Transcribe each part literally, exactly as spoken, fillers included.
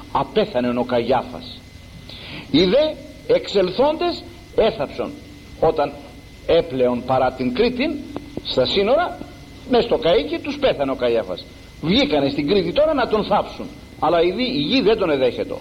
απέθανε ο Καϊάφας. Οι δε εξελθόντες έθαψον, όταν έπλεον παρά την Κρήτη στα σύνορα, μες στο καΐκι τους πέθανε ο Καϊάφας. Βγήκανε στην Κρήτη τώρα να τον θάψουν, αλλά η γη δεν τον εδέχεται.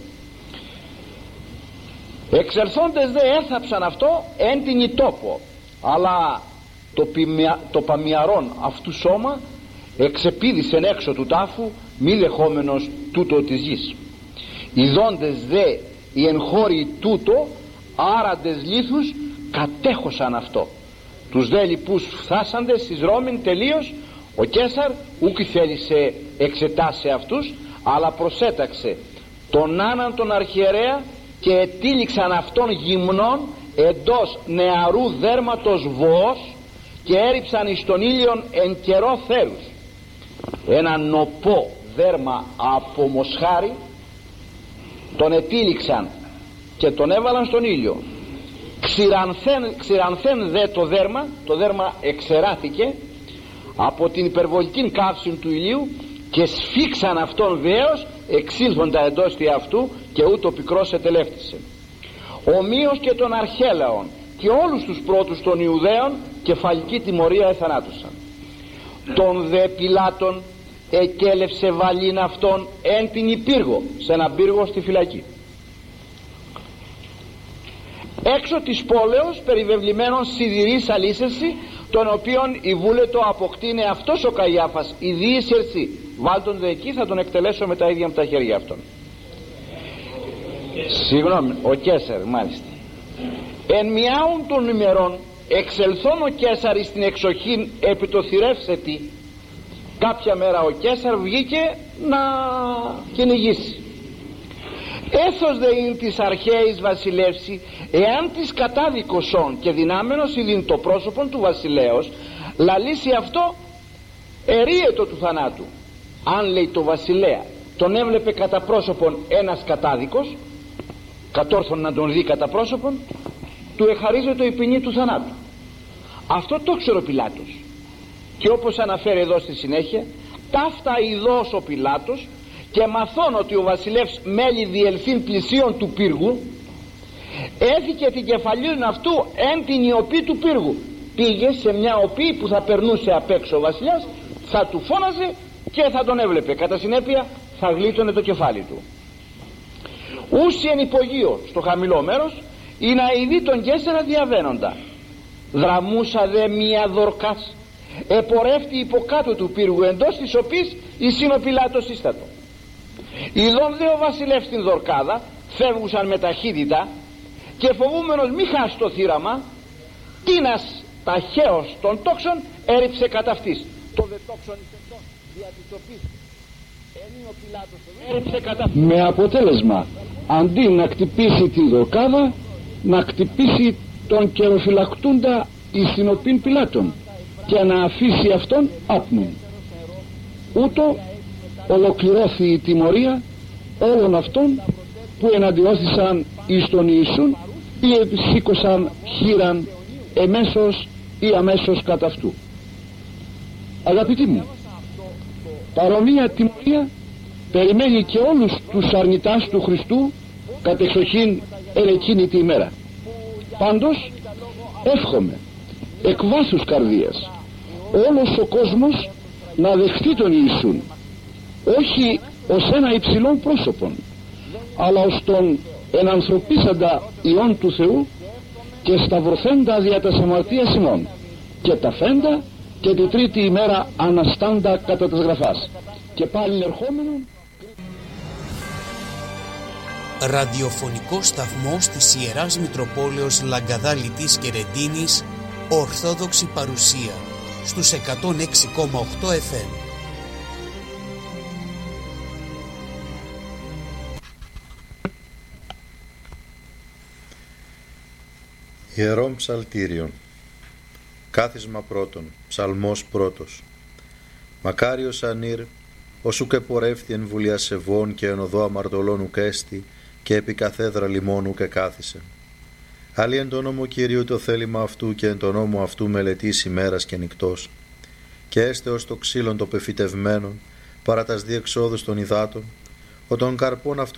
Εξελθόντες δε έθαψαν αυτό εν την τόπο, αλλά το, πιμια, το παμιαρόν αυτού σώμα εξεπίδησεν έξω του τάφου, μη δεχόμενος τούτο της γης. Ιδώντες δε οι εγχώροι τούτο, άραντες λίθους κατέχωσαν αυτό. Τους δε λοιπούς φθάσαντες εις Ρώμην τελείως, ο Καίσαρ ούκ θέλησε εξετάσει αυτούς, αλλά προσέταξε τον Άνναν τον αρχιερέα και ετύλιξαν αυτόν γυμνών εντός νεαρού δέρματος βοός και έριψαν εις τον ήλιον εν καιρό θέρους. Ένα νοπό δέρμα από μοσχάρι τον ετύλιξαν και τον έβαλαν στον ήλιο. Ξηρανθέν, ξηρανθέν δε το δέρμα, το δέρμα εξεράθηκε από την υπερβολική καύση του ηλίου και σφίξαν αυτόν βέως, εξήλθοντα εντός τη αυτού και ούτω πικρός ετελεύτησε. Ομοίως και των αρχέλαων και όλους τους πρώτους των Ιουδαίων κεφαλική τιμωρία εθανάτωσαν. Τον δε Πιλάτων εκέλευσε βαλήν αυτόν εν την υπήργο, σε έναν πύργο στη φυλακή. Έξω της πόλεως περιβεβλημένων σιδηρής αλήσεση, τον οποίον η βούλετο αποκτήνε αυτός ο Καϊάφας η διεισερσή. Βάλτον δε εκεί, θα τον εκτελέσω με τα ίδια μου τα χέρια αυτών. Συγγνώμη, ο Καίσαρ μάλιστα. Εν μιάουν των ημερών εξελθών ο Καίσαρ στην εξοχήν επί το θηρεύσετη. Κάποια μέρα ο Καίσαρ βγήκε να κυνηγήσει. Έθος δε είναι της αρχαίης βασιλεύση, εάν της κατάδικοσον και δυνάμενος ειδήν το πρόσωπον του βασιλέως, λαλήσει αυτό ερίετο του θανάτου. Αν λέει το βασιλέα τον έβλεπε κατά πρόσωπον ένας κατάδικος, κατόρθων να τον δει κατά πρόσωπον, του εχαρίζεται η ποινή του θανάτου. Αυτό το ξέρω ο Πιλάτος, και όπως αναφέρει εδώ στη συνέχεια, ταύτα ειδός ο Πιλάτος και μαθών ότι ο βασιλεύς μέλη διελθύν πλησίον του πύργου, έθηκε την κεφαλήν αυτού εν την ιοπή του πύργου. Πήγε σε μια οπή που θα περνούσε απ' έξω ο βασιλιάς, θα του φώναζε και θα τον έβλεπε, κατά συνέπεια θα γλίτωνε το κεφάλι του. Ούσι εν υπογείο, στο χαμηλό μέρος, ή να ειδεί τον Καίσαρα διαβαίνοντα. Δραμούσα δε μία δορκάς, επορεύτη υποκάτω του πύργου, εντός της οποίας εισήν ο Πιλάτος ίστατο. Ιδών δε ο βασιλεύς την δορκάδα, φεύγουσαν με ταχύτητα και φοβούμενος μη χάσει το θύραμα, τίνας ταχαίως των τόξων έριψε κατά αυτής. Το δε τόξον εις δια της οποίας ένι ο Πιλάτος έριψε κατά αυτής. Με αποτέλεσμα, αντί να χτυπήσει τη δορκάδα, να χτυπήσει τον καιροφυλακτούντα εις την οπήν Πιλάτων και να αφήσει αυτόν άπνον. Ούτω ολοκληρώθη η τιμωρία όλων αυτών που εναντιώθησαν εις τον Ιησούν ή επισήκωσαν χείραν εμέσως ή αμέσως κατά αυτού. Αγαπητοί μου, παρομοία τιμωρία περιμένει και όλους τους αρνητάς του Χριστού κατεξοχήν εν εκείνη τη ημέρα. Πάντως εύχομαι εκ βάθους καρδίας όλος ο κόσμος να δεχτεί τον Ιησούν, όχι ως ένα υψηλόν πρόσωπον, αλλά ως τον ενανθρωπίσαντα Υιόν του Θεού και σταυρωθέντα δια τας αμαρτίας ημών και τα φέντα και τη τρίτη ημέρα αναστάντα κατά τας γραφάς και πάλι ερχόμενον. Ραδιοφωνικό σταθμός της Ιεράς Μητροπόλεως Λαγκαδά Λιτής και Ρεντίνης, Ορθόδοξη παρουσία στους εκατόν έξι κόμμα οκτώ εφ εμ. Ιερόν Ψαλτήριον. Κάθισμα πρώτον. Ψαλμός πρώτος. Μακάριος ανήρ, ως ουκ επορεύθη εν βουλιά σεβών και εν οδό αμαρτωλών ουκ έστη και επί καθέδρα λιμών ουκ εκάθισε. Άλλοι εν το νόμο Κυρίου το θέλημα αυτού και εν το νόμο αυτού μελετής ημέρας και νυκτός. Και έστε ως το ξύλον το πεφυτευμένον παρά τας διεξόδους των υδάτων, ο των καρπών αυτού